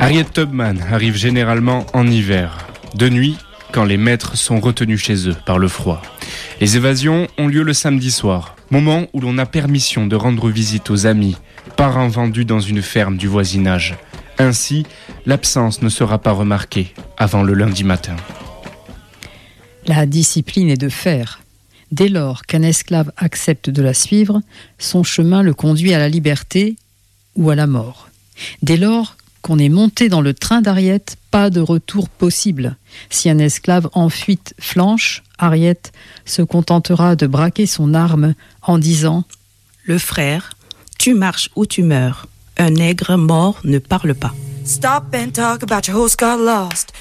Harriet Tubman arrive généralement en hiver, de nuit, quand les maîtres sont retenus chez eux par le froid. Les évasions ont lieu le samedi soir, moment où l'on a permission de rendre visite aux amis, parents vendus dans une ferme du voisinage. Ainsi, l'absence ne sera pas remarquée avant le lundi matin. La discipline est de fer. Dès lors qu'un esclave accepte de la suivre, son chemin le conduit à la liberté ou à la mort. Dès lors qu'on est monté dans le train d'Harriet, pas de retour possible. Si un esclave en fuite flanche, Harriet se contentera de braquer son arme en disant « Le frère, tu marches ou tu meurs. Un nègre mort ne parle pas. » Stop and talk about your host got lost.